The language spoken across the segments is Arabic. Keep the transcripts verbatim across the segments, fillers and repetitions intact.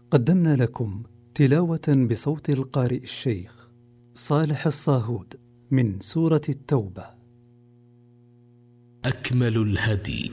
قدمنا لكم تلاوة بصوت القارئ الشيخ صالح الصاهود من سورة التوبة. أكمل الهدي.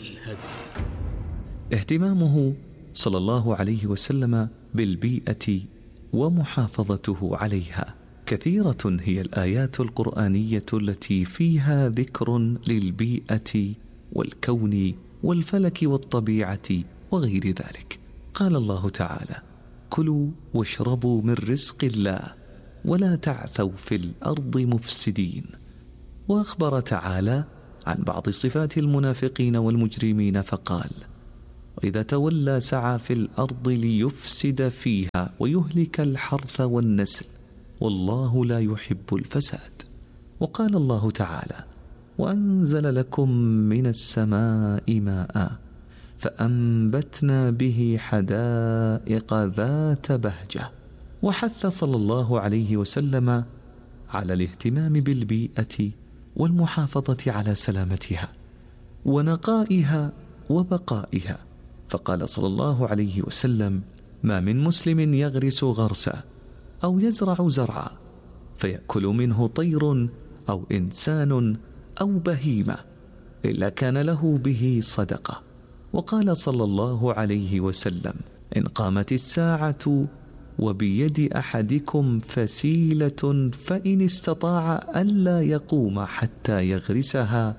اهتمامه صلى الله عليه وسلم بالبيئة ومحافظته عليها. كثيرة هي الآيات القرآنية التي فيها ذكر للبيئة والكون والفلك والطبيعة وغير ذلك. قال الله تعالى: كلوا واشربوا من رزق الله ولا تعثوا في الأرض مفسدين. وأخبر تعالى عن بعض صفات المنافقين والمجرمين فقال: وإذا تولى سعى في الأرض ليفسد فيها ويهلك الحرث والنسل والله لا يحب الفساد. وقال الله تعالى: وأنزل لكم من السماء ماء فأنبتنا به حدائق ذات بهجة. وحث صلى الله عليه وسلم على الاهتمام بالبيئة والمحافظة على سلامتها ونقائها وبقائها، فقال صلى الله عليه وسلم: ما من مسلم يغرس غرسا أو يزرع زرعا فيأكل منه طير أو إنسان أو بهيمة إلا كان له به صدقة. وقال صلى الله عليه وسلم: إن قامت الساعة وبيد أحدكم فسيلة فإن استطاع ألا يقوم حتى يغرسها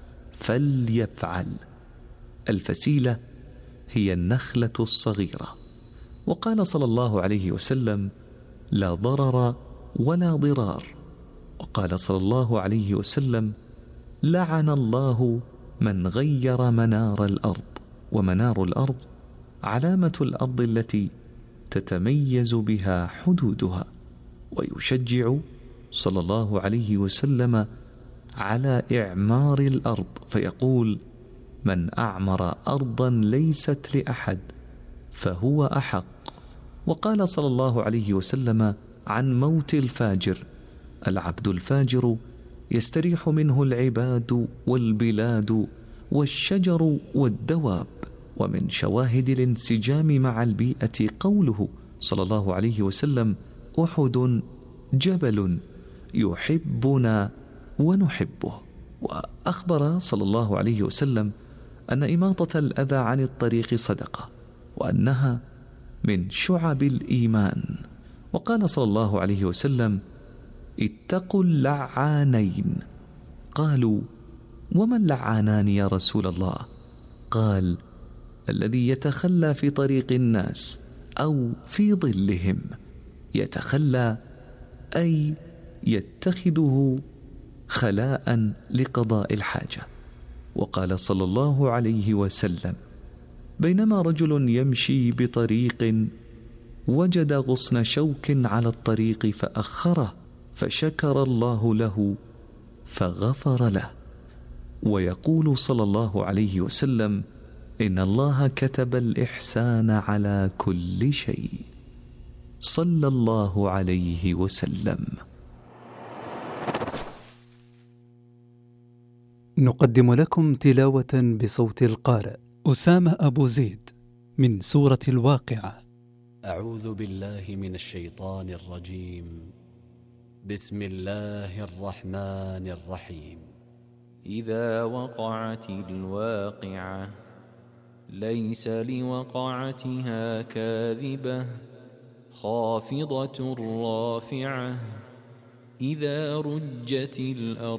فليفعل. الفسيلة هي النخلة الصغيرة. وقال صلى الله عليه وسلم: لا ضرر ولا ضرار. وقال صلى الله عليه وسلم: لعن الله من غير منار الأرض. ومنار الأرض علامة الأرض التي تتميز بها حدودها. ويشجع صلى الله عليه وسلم على إعمار الأرض فيقول: من أعمر أرضا ليست لأحد فهو أحق. وقال صلى الله عليه وسلم عن موت الفاجر: العبد الفاجر يستريح منه العباد والبلاد والشجر والدواب. ومن شواهد الانسجام مع البيئة قوله صلى الله عليه وسلم: أحد جبل يحبنا ونحبه. وأخبر صلى الله عليه وسلم أن إماطة الأذى عن الطريق صدقة وأنها من شعب الإيمان. وقال صلى الله عليه وسلم: اتقوا اللعانين. قالوا: وما اللعانان يا رسول الله؟ قال: الذي يتخلى في طريق الناس أو في ظلهم. يتخلى أي يتخذه خلاء لقضاء الحاجة. وقال صلى الله عليه وسلم: بينما رجل يمشي بطريق وجد غصن شوك على الطريق فأخره فشكر الله له فغفر له. ويقول صلى الله عليه وسلم: إن الله كتب الإحسان على كل شيء. صلى الله عليه وسلم. نقدم لكم تلاوة بصوت القارئ أسامة أبو زيد من سورة الواقعة. أعوذ بالله من الشيطان الرجيم. بسم الله الرحمن الرحيم. إذا وقعت الواقعة ليس لوقعتها كاذبة خافضة رافعة. إذا رجت الأرض